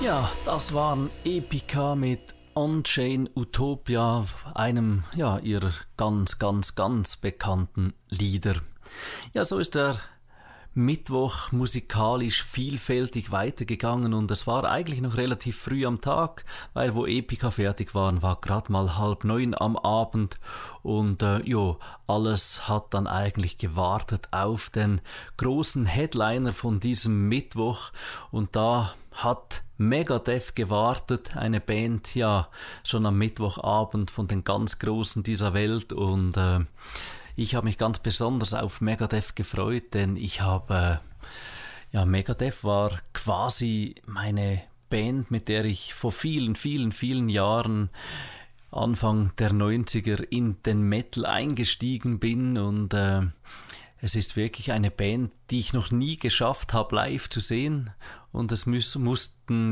Ja, das waren Epica mit On-Chain Utopia, einem ihrer ganz bekannten Lieder. Ja, so ist der Mittwoch musikalisch vielfältig weitergegangen und es war eigentlich noch relativ früh am Tag, weil wo Epica fertig waren, war gerade mal 8:30 am Abend und alles hat dann eigentlich gewartet auf den großen Headliner von diesem Mittwoch und da hat Megadeth gewartet, eine Band, schon am Mittwochabend von den ganz Großen dieser Welt und ich habe mich ganz besonders auf Megadeth gefreut, denn Megadeth war quasi meine Band, mit der ich vor vielen Jahren Anfang der 90er in den Metal eingestiegen bin und es ist wirklich eine Band, die ich noch nie geschafft habe, live zu sehen. Und es mussten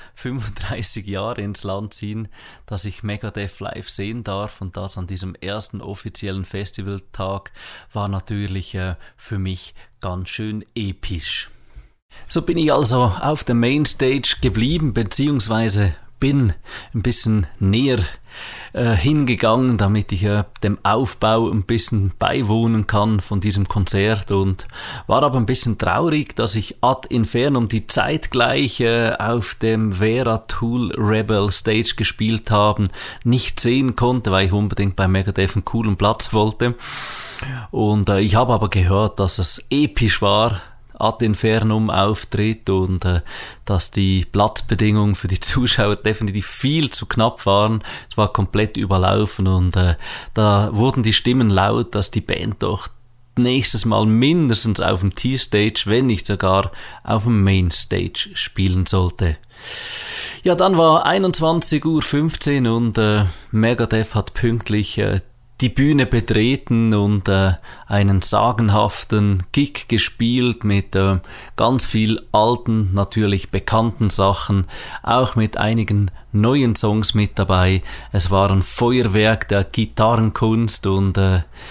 35 Jahre ins Land ziehen, dass ich Megadeth live sehen darf. Und das an diesem ersten offiziellen Festivaltag war natürlich für mich ganz schön episch. So bin ich also auf der Mainstage geblieben, beziehungsweise bin ein bisschen näher hingegangen, damit ich dem Aufbau ein bisschen beiwohnen kann von diesem Konzert und war aber ein bisschen traurig, dass ich ad infernum die zeitgleich auf dem Vera Tool Rebel Stage gespielt haben nicht sehen konnte, weil ich unbedingt bei Megadeth einen coolen Platz wollte und ich habe aber gehört, dass es episch war, ad infernum Auftritt und dass die Platzbedingungen für die Zuschauer definitiv viel zu knapp waren. Es war komplett überlaufen und da wurden die Stimmen laut, dass die Band doch nächstes Mal mindestens auf dem T-Stage, wenn nicht sogar auf dem Mainstage spielen sollte. Ja, dann war 21:15 Uhr und Megadeth hat pünktlich die Bühne betreten und einen sagenhaften Gig gespielt mit ganz viel alten, natürlich bekannten Sachen, auch mit einigen neuen Songs mit dabei. Es war ein Feuerwerk der Gitarrenkunst und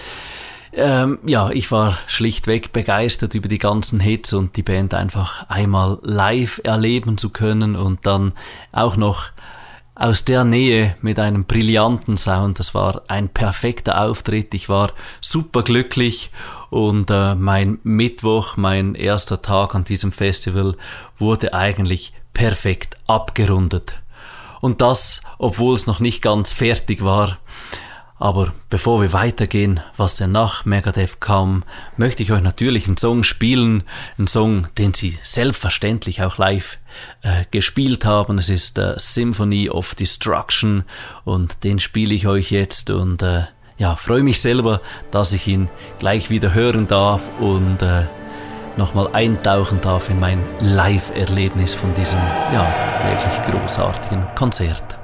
ich war schlichtweg begeistert über die ganzen Hits und die Band einfach einmal live erleben zu können und dann auch noch aus der Nähe mit einem brillanten Sound. Das war ein perfekter Auftritt. Ich war super glücklich und mein Mittwoch, mein erster Tag an diesem Festival, wurde eigentlich perfekt abgerundet. Und das, obwohl es noch nicht ganz fertig war. Aber bevor wir weitergehen, was denn nach Megadeth kam, möchte ich euch natürlich einen Song spielen. Einen Song, den sie selbstverständlich auch live gespielt haben. Es ist Symphony of Destruction und den spiele ich euch jetzt und freue mich selber, dass ich ihn gleich wieder hören darf und nochmal eintauchen darf in mein Live-Erlebnis von diesem wirklich großartigen Konzert.